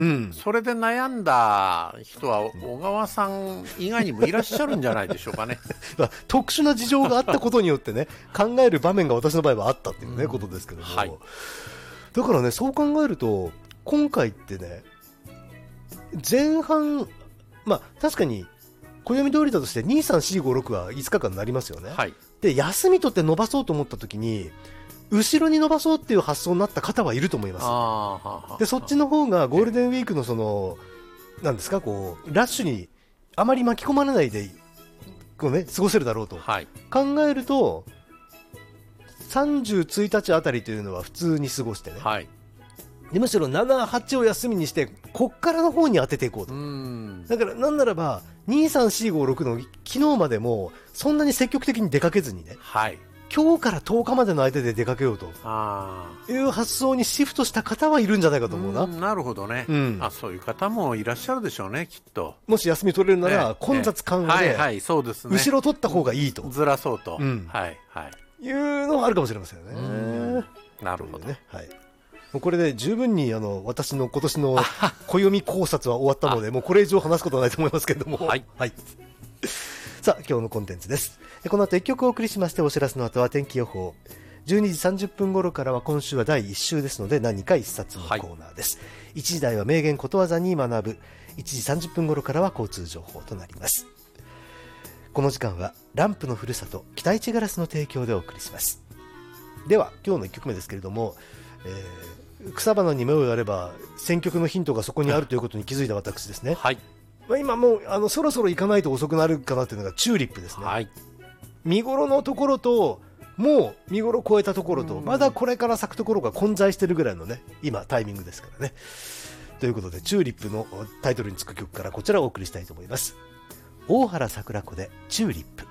うん、 それで悩んだ人は小川さん以外にもいらっしゃるんじゃないでしょうかね。 特殊な事情があったことによってね考える場面が私の場合はあったっていうね、ことですけども、 はい、 だからねそう考えると今回ってね前半確かに暦通りだとして23456は5日間になりますよね、 はい、 で休み取って伸ばそうと思った時に後ろに伸ばそうっていう発想になった方はいると思います。でそっちの方がゴールデンウィークのなんですかこうラッシュにあまり巻き込まれないでこう、ね、過ごせるだろうと、 はい、 考えると31日あたりというのは普通に過ごしてね、 はい、 でむしろ7、8を休みにしてこっからの方に当てていこうと。だからなんならば2、3、4、5、6の昨日までもそんなに積極的に出かけずにね、 はい、 今日から10日までの間で出かけようという発想にシフトした方はいるんじゃないかと思うな。 なるほどね、そういう方もいらっしゃるでしょうね、きっと。 もし休み取れるなら、混雑緩和で後ろ取った方がいいと、 ずらそうと、 はいはい、いうのはあるかもしれませんよね。 なるほどね、 はい、もうこれで十分に私の今年の暦考察は終わったのでもうこれ以上話すことはないと思いますけれども、 はい、 はい、さあ今日のコンテンツです。この後1曲お送りしましてお知らせの後は天気予報、12時30分頃からは今週は第1週ですので何か一冊のコーナーです、1時台は名言ことわざに学ぶ、1時30分頃からは交通情報となります。この時間はランプのふるさと北市ガラスの提供でお送りします。では今日の1曲目ですけれども、草花に目をやれば選曲のヒントがそこにあるということに気づいた私ですね、 はい、 今もうそろそろ行かないと遅くなるかなというのがチューリップですね、 はい、 見頃のところともう見頃を超えたところとまだこれから咲くところが混在しているぐらいのね今タイミングですからね。ということでチューリップのタイトルにつく曲からこちらをお送りしたいと思います。大原桜子でチューリップ。